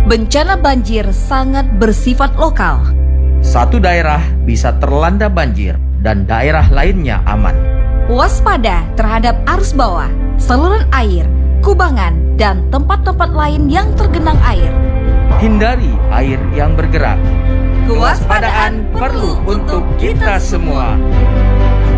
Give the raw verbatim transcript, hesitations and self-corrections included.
Bencana banjir sangat bersifat lokal. Satu daerah bisa terlanda banjir dan daerah lainnya aman. Waspada terhadap arus bawah, saluran air, kubangan, dan tempat-tempat lain yang tergenang air. Hindari air yang bergerak. Kewaspadaan perlu untuk kita semua.